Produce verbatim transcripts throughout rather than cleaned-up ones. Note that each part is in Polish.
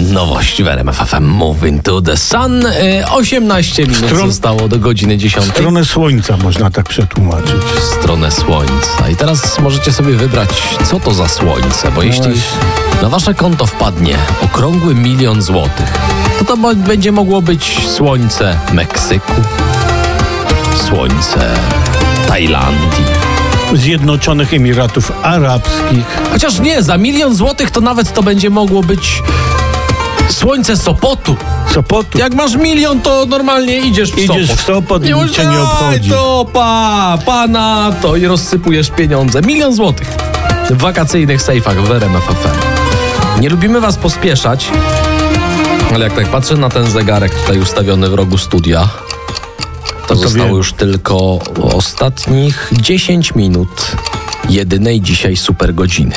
Nowości w R M F F M. Moving to the Sun. osiemnaście minut Stron... zostało do godziny dziesiątej. Stronę słońca można tak przetłumaczyć. Stronę słońca. I teraz możecie sobie wybrać, co to za słońce, bo no jeśli właśnie. na wasze konto wpadnie okrągły milion złotych, to to będzie mogło być słońce Meksyku, słońce Tajlandii, Zjednoczonych Emiratów Arabskich. Chociaż nie, za milion złotych to nawet to będzie mogło być słońce Sopotu. Sopotu. Jak masz milion, to normalnie idziesz w Sopot. Idziesz w Sopot i nic cię nie obchodzi. To pa, pa na to i rozsypujesz pieniądze. Milion złotych w wakacyjnych sejfach w R M F F M. Nie lubimy was pospieszać, ale jak tak patrzę na ten zegarek tutaj ustawiony w rogu studia, to, to zostało wiem. już tylko ostatnich dziesięć minut jedynej dzisiaj super godziny.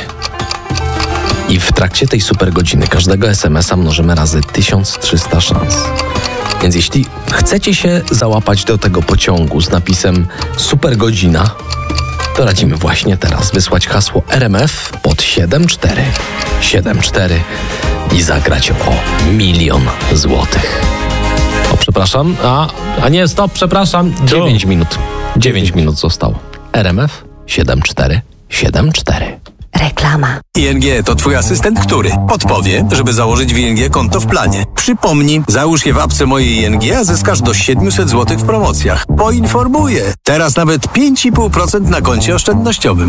I w trakcie tej super godziny każdego es em es a mnożymy razy tysiąc trzysta szans. Więc jeśli chcecie się załapać do tego pociągu z napisem super godzina, to radzimy właśnie teraz wysłać hasło R M F pod siedem cztery siedem cztery i zagrać o milion złotych. O, przepraszam, a, a nie, stop, przepraszam, dziewięć minut. dziewięć minut zostało. R M F siedem cztery siedem cztery. Reklama. I N G to twój asystent, który podpowie, żeby założyć w I N G konto w planie. Przypomni, załóż je w apce Moje I N G, a zyskasz do siedemset złotych w promocjach. Poinformuje. Teraz nawet pięć i pół procent na koncie oszczędnościowym.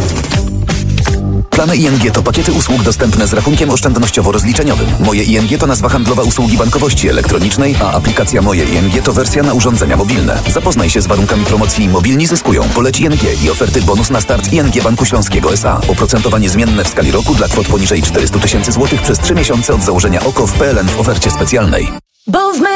Plany I N G to pakiety usług dostępne z rachunkiem oszczędnościowo-rozliczeniowym. Moje I N G to nazwa handlowa usługi bankowości elektronicznej, a aplikacja Moje I N G to wersja na urządzenia mobilne. Zapoznaj się z warunkami promocji Mobilni zyskują. Poleć I N G i oferty bonus na start I N G Banku Śląskiego S A. Oprocentowanie zmienne w skali roku dla kwot poniżej czterysta tysięcy złotych przez trzy miesiące od założenia O K O w P L N w ofercie specjalnej.